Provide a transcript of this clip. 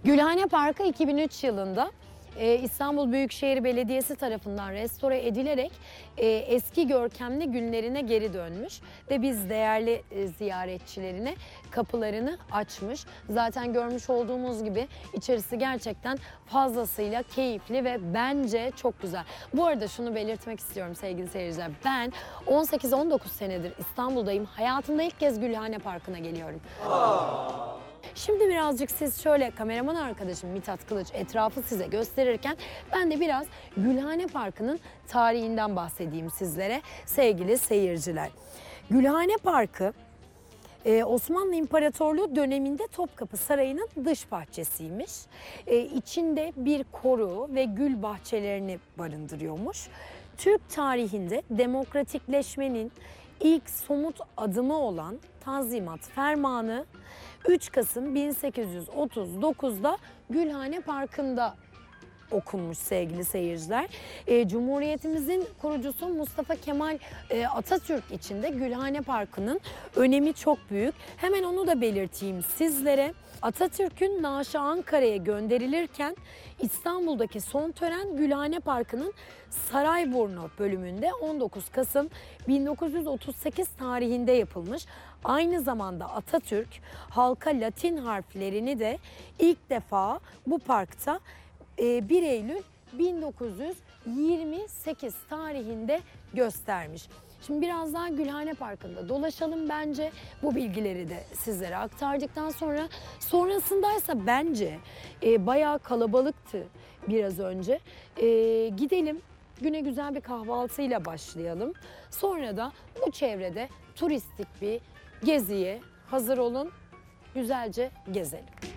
Gülhane Parkı 2003 yılında İstanbul Büyükşehir Belediyesi tarafından restore edilerek eski görkemli günlerine geri dönmüş ve biz değerli ziyaretçilerine kapılarını açmış. Zaten görmüş olduğumuz gibi içerisi gerçekten fazlasıyla keyifli ve bence çok güzel. Bu arada şunu belirtmek istiyorum sevgili seyirciler. Ben 18-19 senedir İstanbul'dayım. Hayatımda ilk kez Gülhane Parkı'na geliyorum. Şimdi birazcık siz şöyle kameraman arkadaşım Mithat Kılıç etrafı size gösterirken ben de biraz Gülhane Parkı'nın tarihinden bahsedeyim sizlere sevgili seyirciler. Gülhane Parkı Osmanlı İmparatorluğu döneminde Topkapı Sarayı'nın dış bahçesiymiş. İçinde bir koru ve gül bahçelerini barındırıyormuş. Türk tarihinde demokratikleşmenin ilk somut adımı olan Tanzimat Fermanı 3 Kasım 1839'da Gülhane Parkı'nda okunmuş sevgili seyirciler. Cumhuriyetimizin kurucusu Mustafa Kemal Atatürk için de Gülhane Parkı'nın önemi çok büyük. Hemen onu da belirteyim sizlere. Atatürk'ün naaşı Ankara'ya gönderilirken İstanbul'daki son tören Gülhane Parkı'nın Sarayburnu bölümünde 19 Kasım 1938 tarihinde yapılmış. Aynı zamanda Atatürk halka Latin harflerini de ilk defa bu parkta 1 Eylül 1928 tarihinde göstermiş. Şimdi biraz daha Gülhane Parkı'nda dolaşalım bence. Bu bilgileri de sizlere aktardıktan sonra sonrasındaysa bence bayağı kalabalıktı biraz önce. Gidelim güne güzel bir kahvaltıyla başlayalım. Sonra da bu çevrede turistik bir geziye hazır olun. Güzelce gezelim.